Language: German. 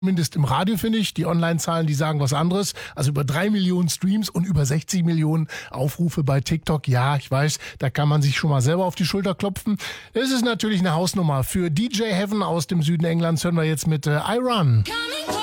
Zumindest im Radio finde ich. Die Online-Zahlen, die sagen was anderes. Also über 3 Millionen Streams und über 60 Millionen Aufrufe bei TikTok. Ja, ich weiß, da kann man sich schon mal selber auf die Schulter klopfen. Das ist natürlich eine Hausnummer. Für DJ Heaven aus dem Süden Englands hören wir jetzt mit I Run.